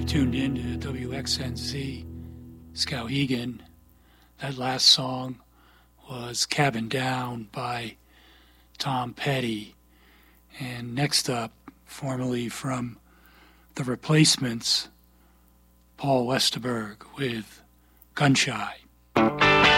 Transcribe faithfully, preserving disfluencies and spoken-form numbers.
tuned in to W X N Z Skowhegan. That last song was Cabin Down by Tom Petty. And next up, formerly from The Replacements, Paul Westerberg with Gunshy.